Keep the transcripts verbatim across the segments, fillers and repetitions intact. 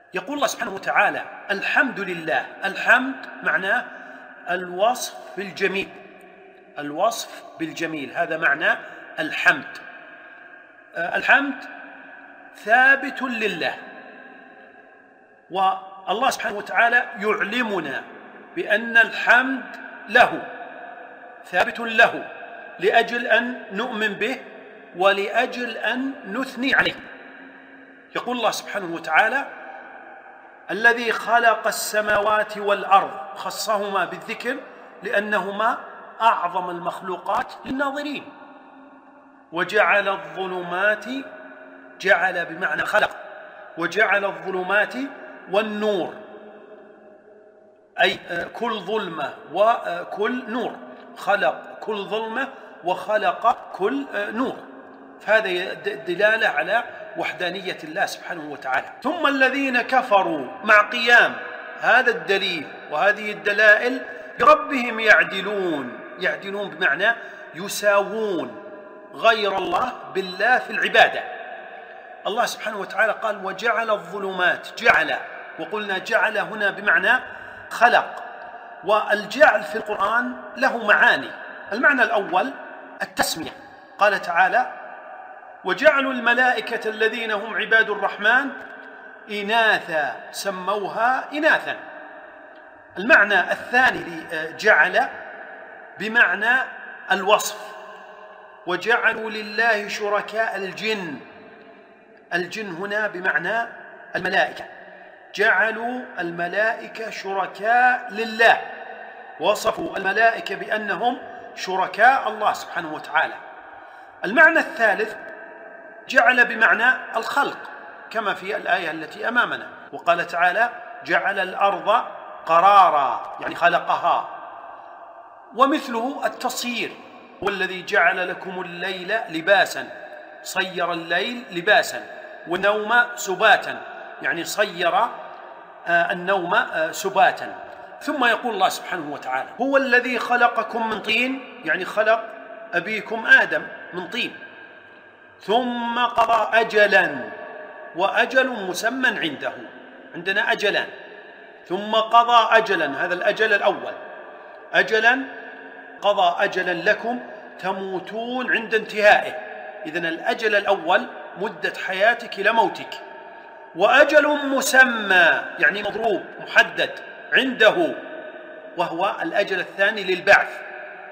يقول الله سبحانه وتعالى: الحمد لله. الحمد معناه الوصف بالجميل، الوصف بالجميل، هذا معنى الحمد. الحمد ثابت لله، والله سبحانه وتعالى يعلمنا بأن الحمد له، ثابت له، لأجل أن نؤمن به ولأجل أن نثني عليه. يقول الله سبحانه وتعالى: الذي خلق السماوات والأرض، خصهما بالذكر لأنهما أعظم المخلوقات للناظرين. وجعل الظلمات، جعل بمعنى خلق، وجعل الظلمات والنور، أي كل ظلمة وكل نور، خلق كل ظلمة وخلق كل نور، فهذا دلالة على وحدانية الله سبحانه وتعالى. ثم الذين كفروا، مع قيام هذا الدليل وهذه الدلائل بربهم يعدلون، يعدلون بمعنى يساوون غير الله بالله في العبادة. الله سبحانه وتعالى قال: وجعل الظلمات، جعل، وقلنا جعل هنا بمعنى خلق. والجعل في القرآن له معاني. المعنى الأول التسمية، قال تعالى: وجعلوا الملائكة الذين هم عباد الرحمن إناثا سموها إناثا. المعنى الثاني لجعل بمعنى الوصف، وجعلوا لله شركاء الجن، الجن هنا بمعنى الملائكة، جعلوا الملائكة شركاء لله، وصفوا الملائكة بأنهم شركاء الله سبحانه وتعالى. المعنى الثالث جعل بمعنى الخلق، كما في الآية التي أمامنا، وقال تعالى: جعل الأرض قرارا، يعني خلقها. ومثله التصيير، هو الذي جعل لكم الليل لباسا، صير الليل لباسا، والنوم سباتا، يعني صير النوم سباتا. ثم يقول الله سبحانه وتعالى: هو الذي خلقكم من طين، يعني خلق أبيكم آدم من طين، ثم قضى أجلا، وأجل مسمى عنده، عندنا أجلان، ثم قضى أجلا، هذا الأجل الأول، أجلا قضى أجلا لكم تموتون عند انتهائه، إذن الأجل الأول مدة حياتك إلى موتك، وأجل مسمى يعني مضروب محدد عنده، وهو الأجل الثاني للبعث.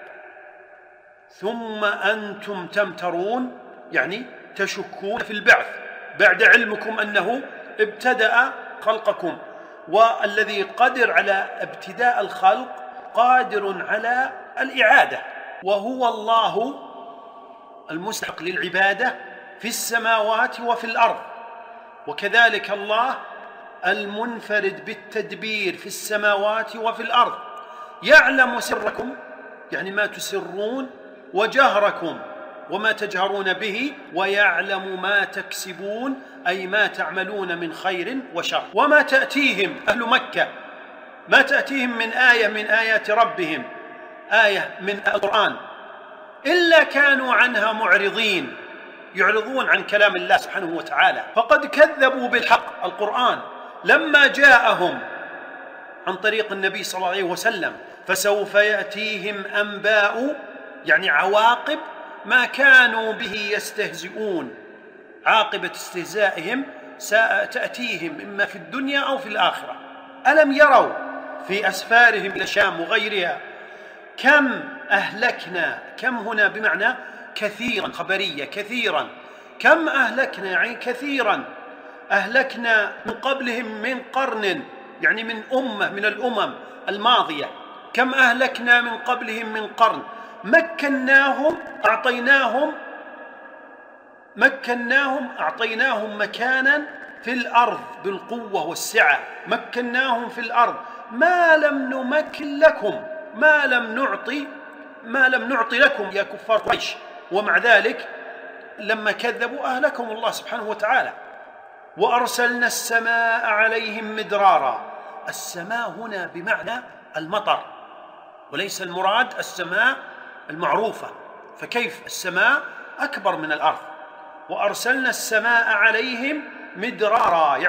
ثم أنتم تمترون، يعني تشكون في البعث بعد علمكم أنه ابتدأ خلقكم، والذي قادر على ابتداء الخلق قادر على الإعادة، وهو الله المستحق للعبادة في السماوات وفي الأرض. وكذلك الله المنفرد بالتدبير في السماوات وفي الأرض، يعلم سركم، يعني ما تسرون، وجهركم وما تجهرون به، ويعلم ما تكسبون، أي ما تعملون من خير وشر. وما تأتيهم أهل مكة، ما تأتيهم من آية من آيات ربهم، آية من القرآن، إلا كانوا عنها معرضين، يعرضون عن كلام الله سبحانه وتعالى. فقد كذبوا بالحق، القرآن لما جاءهم عن طريق النبي صلى الله عليه وسلم، فسوف يأتيهم أنباء، يعني عواقب ما كانوا به يستهزئون، عاقبة استهزائهم ستأتيهم إما في الدنيا أو في الآخرة. ألم يروا في أسفارهم إلى الشام وغيرها كم أهلكنا، كم هنا بمعنى كثيرا، خبرية، كثيرا، كم أهلكنا يعني كثيرا، أهلكنا من قبلهم من قرن، يعني من أمة من الأمم الماضية، كم أهلكنا من قبلهم من قرن، مكناهم أعطيناهم مكناهم أعطيناهم مكانا في الأرض بالقوة والسعة، مكناهم في الأرض ما لم نمكن لكم، ما لم نعطي ما لم نعطي لكم يا كفار قريش، ومع ذلك لما كذبوا أهلكم الله سبحانه وتعالى. وأرسلنا السماء عليهم مدرارا، السماء هنا بمعنى المطر، وليس المراد السماء المعروفة، فكيف السماء أكبر من الأرض. وأرسلنا السماء عليهم مدرارا